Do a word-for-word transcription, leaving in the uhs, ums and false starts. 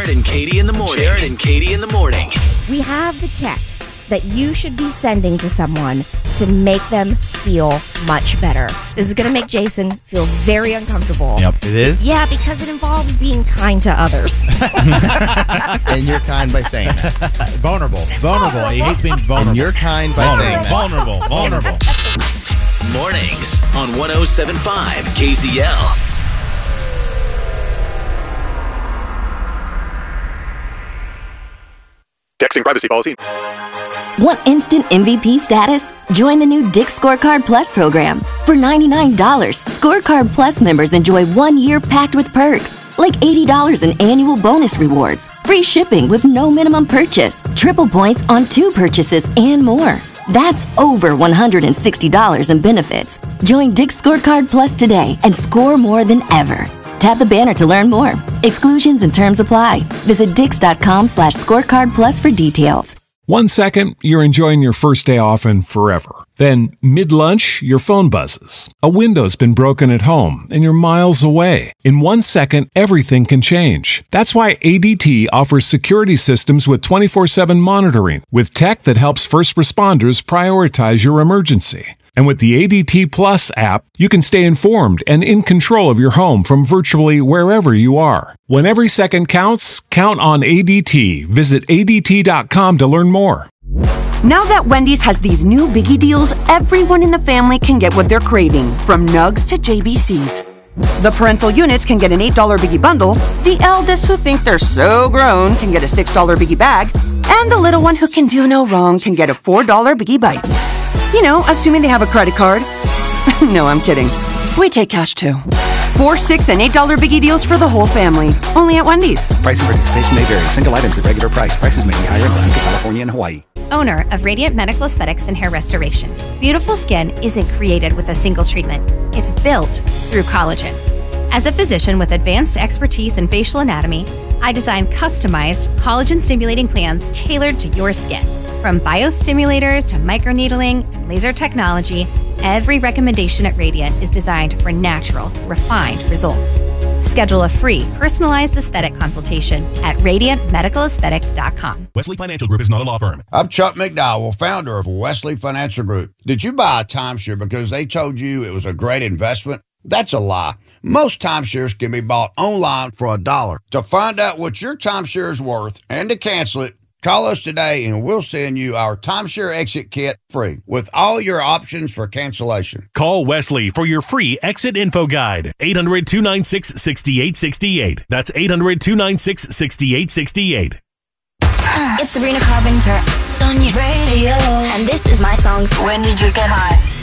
Jared and Katie in the morning. Jared and Katie in the morning. We have the texts that you should be sending to someone to make them feel much better. This is going to make Jason feel very uncomfortable. Yep, it is. Yeah, because it involves being kind to others. And you're kind by saying that. Vulnerable. Vulnerable. He hates being vulnerable. And you're kind by vulnerable. saying that. Vulnerable. Vulnerable. Mornings on one oh seven point five K Z L. Texting privacy policy. Want instant M V P status? Join the new Dick's Scorecard Plus program. For ninety-nine dollars, Scorecard Plus members enjoy one year packed with perks, like eighty dollars in annual bonus rewards, free shipping with no minimum purchase, triple points on two purchases, and more. That's over one hundred sixty dollars in benefits. Join Dick's Scorecard Plus today and score more than ever. Tap the banner to learn more. Exclusions and terms apply. Visit dix.com slash scorecard plus for details. One second, you're enjoying your first day off and forever. Then, mid-lunch, your phone buzzes. A window's been broken at home, and you're miles away. In one second, everything can change. That's why A D T offers security systems with twenty-four seven monitoring, with tech that helps first responders prioritize your emergency. And with the A D T Plus app, you can stay informed and in control of your home from virtually wherever you are. When every second counts, count on A D T. Visit A D T dot com to learn more. Now that Wendy's has these new biggie deals, everyone in the family can get what they're craving, from nugs to J B Cs. The parental units can get an eight dollar biggie bundle, the eldest who think they're so grown can get a six dollar biggie bag, and the little one who can do no wrong can get a four dollar biggie bites. You know, assuming they have a credit card. No, I'm kidding. We take cash too. Four, six, and eight dollar biggie deals for the whole family. Only at Wendy's. Price and participation may vary. Single items at regular price. Prices may be higher in Alaska, California, and Hawaii. Owner of Radiant Medical Aesthetics and Hair Restoration. Beautiful skin isn't created with a single treatment. It's built through collagen. As a physician with advanced expertise in facial anatomy, I design customized collagen-stimulating plans tailored to your skin. From biostimulators to microneedling and laser technology, every recommendation at Radiant is designed for natural, refined results. Schedule a free, personalized aesthetic consultation at radiant medical aesthetic dot com. Wesley Financial Group is not a law firm. I'm Chuck McDowell, founder of Wesley Financial Group. Did you buy a timeshare because they told you it was a great investment? That's a lie. Most timeshares can be bought online for a dollar. To find out what your timeshare is worth and to cancel it, call us today and we'll send you our timeshare exit kit free with all your options for cancellation. Call Wesley for your free exit info guide. eight hundred, two nine six, six eight six eight. That's eight hundred, two nine six, six eight six eight. It's Sabrina Carpenter on your radio, and this is my song, When Did You Get High?